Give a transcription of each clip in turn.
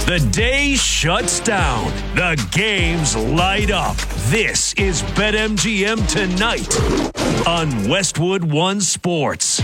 The day shuts down. The games light up. This is BetMGM Tonight on Westwood One Sports.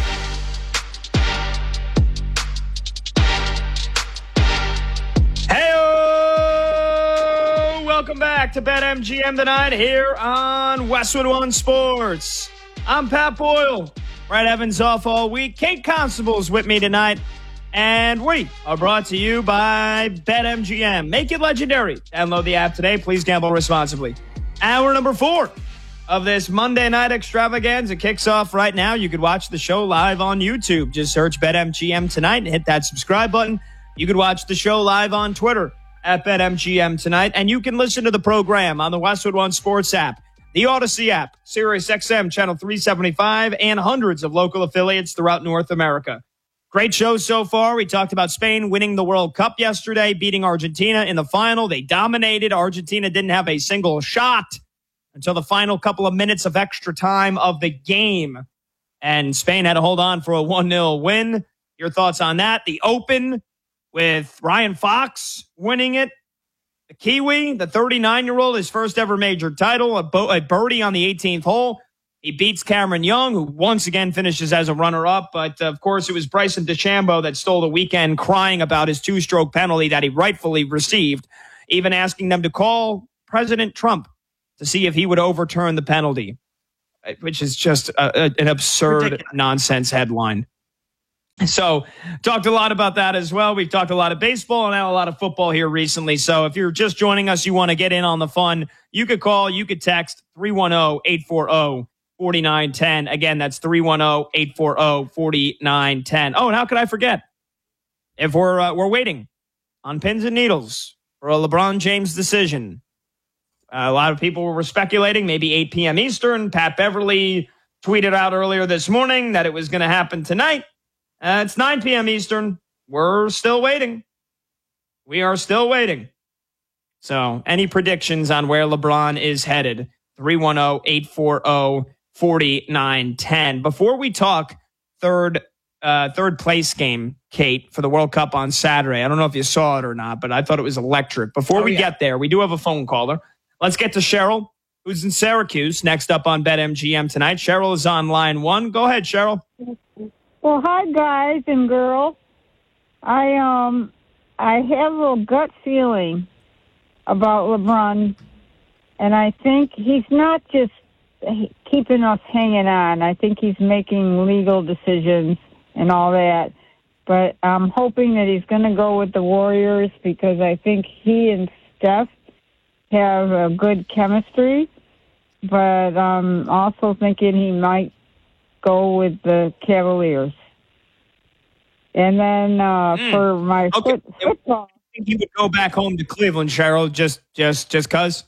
Hey-o! Welcome back to BetMGM Tonight here on Westwood One Sports. I'm Pat Boyle. Brad Evans off all week. Kate Constable's with me tonight. And we are brought to you by BetMGM. Make it legendary. Download the app today. Please gamble responsibly. Hour number 4 of this Monday night extravaganza kicks off right now. You could watch the show live on YouTube. Just search BetMGM Tonight and hit that subscribe button. You could watch the show live on Twitter at BetMGM Tonight. And you can listen to the program on the Westwood One Sports app, the Odyssey app, Sirius XM Channel 375, and hundreds of local affiliates throughout North America. Great show so far. We talked about Spain winning the World Cup yesterday, beating Argentina in the final. They dominated. Argentina didn't have a single shot until the final couple of minutes of extra time of the game. And Spain had to hold on for a 1-0 win. Your thoughts on that? The Open with Ryan Fox winning it. The Kiwi, the 39-year-old, his first ever major title, a birdie on the 18th hole. He beats Cameron Young, who once again finishes as a runner-up. But, of course, it was Bryson DeChambeau that stole the weekend, crying about his 2-stroke penalty that he rightfully received, even asking them to call President Trump to see if he would overturn the penalty, which is just an absurd nonsense headline. So talked a lot about that as well. We've talked a lot of baseball and now a lot of football here recently. So if you're just joining us, you want to get in on the fun, you could call, you could text 310-840-4910. Again, that's 310-840-4910. Oh, and how could I forget? If we're waiting on pins and needles for a LeBron James decision. A lot of people were speculating maybe 8 p.m. Eastern. Pat Beverly tweeted out earlier this morning that it was going to happen tonight. It's 9 p.m. Eastern. We're still waiting. We are still waiting. So any predictions on where LeBron is headed? 310-840-4910. Before we talk third place game, Kate, for the World Cup on Saturday. I don't know if you saw it or not, but I thought it was electric. Before we get there, we do have a phone caller. Let's get to Cheryl, who's in Syracuse, next up on BetMGM Tonight. Cheryl is on line 1. Go ahead, Cheryl. Well, hi, guys and girls. I have a gut feeling about LeBron, and I think he's not just keeping us hanging on. I think he's making legal decisions and all that. But I'm hoping that he's going to go with the Warriors because I think he and Steph have a good chemistry. But I'm also thinking he might go with the Cavaliers. And then for my football, I think you would go back home to Cleveland, Cheryl, just because.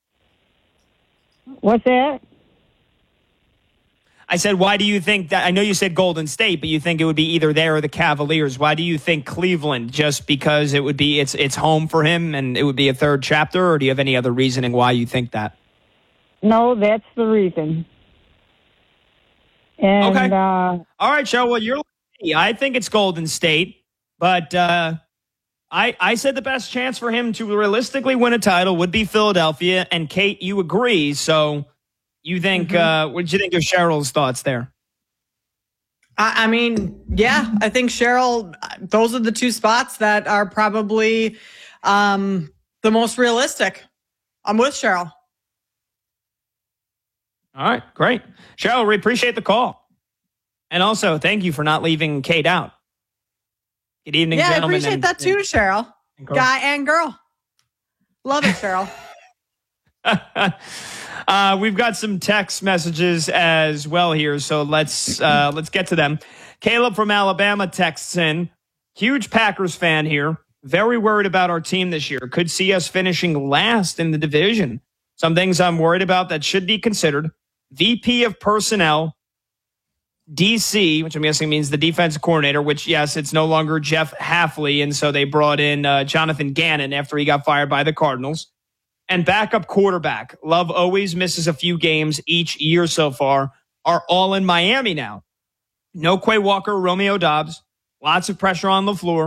What's that? I said, why do you think that? I know you said Golden State, but you think it would be either there or the Cavaliers. Why do you think Cleveland? Just because it would be it's home for him and it would be a third chapter, or do you have any other reasoning why you think that? No, that's the reason. And, okay. All right, Cheryl. Well, you're. I think it's Golden State, but I said the best chance for him to realistically win a title would be Philadelphia. And Kate, you agree. So you think, what did you think of Cheryl's thoughts there? I mean, yeah, I think Cheryl, those are the two spots that are probably the most realistic. I'm with Cheryl. All right, great. Cheryl, we appreciate the call. And also, thank you for not leaving Kate out. Good evening, gentlemen. Yeah, I appreciate that too, Cheryl. Guy and girl. Love it, Cheryl. We've got some text messages as well here, so let's get to them. Caleb from Alabama texts in, huge Packers fan here. Very worried about our team this year. Could see us finishing last in the division. Some things I'm worried about that should be considered. VP of Personnel, DC, which I'm guessing means the defensive coordinator, which, yes, it's no longer Jeff Hafley, and so they brought in Jonathan Gannon after he got fired by the Cardinals. And backup quarterback, Love always misses a few games each year so far, are all in Miami now. No Quay Walker, Romeo Doubs, lots of pressure on LaFleur.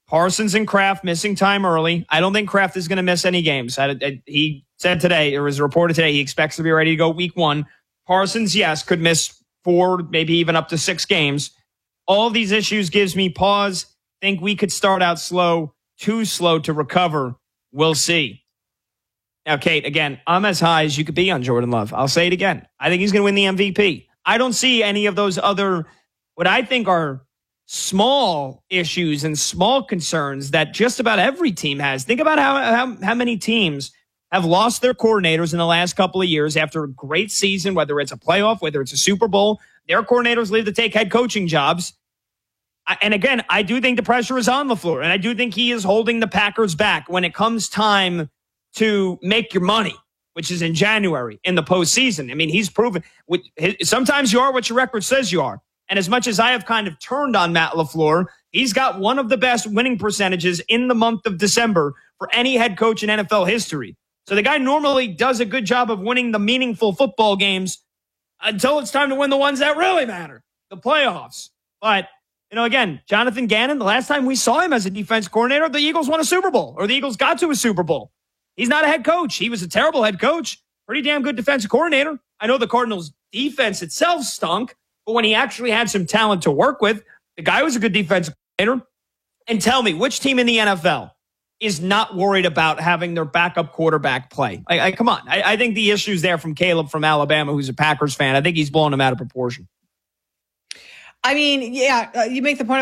Parsons and Kraft missing time early. I don't think Kraft is going to miss any games. He said today, or was reported today, he expects to be ready to go week 1. Parsons, yes, could miss 4, maybe even up to 6 games. All these issues gives me pause. Think we could start out slow, too slow to recover. We'll see. Now, Kate, again, I'm as high as you could be on Jordan Love. I'll say it again. I think he's going to win the MVP. I don't see any of those other, what I think are small issues and small concerns that just about every team has. Think about how many teams have lost their coordinators in the last couple of years after a great season, whether it's a playoff, whether it's a Super Bowl. Their coordinators leave to take head coaching jobs. And again, I do think the pressure is on LaFleur, and I do think he is holding the Packers back when it comes time to make your money, which is in January in the postseason. I mean, he's proven sometimes you are what your record says you are. And as much as I have kind of turned on Matt LaFleur, he's got one of the best winning percentages in the month of December for any head coach in NFL history. So the guy normally does a good job of winning the meaningful football games until it's time to win the ones that really matter, the playoffs. But, again, Jonathan Gannon, the last time we saw him as a defense coordinator, the Eagles won a Super Bowl, or the Eagles got to a Super Bowl. He's not a head coach. He was a terrible head coach, pretty damn good defensive coordinator. I know the Cardinals' defense itself stunk, but when he actually had some talent to work with, the guy was a good defensive coordinator. And tell me, which team in the NFL is not worried about having their backup quarterback play? Come on. I think the issue's there from Caleb from Alabama, who's a Packers fan. I think he's blowing them out of proportion. I mean, yeah, you make the point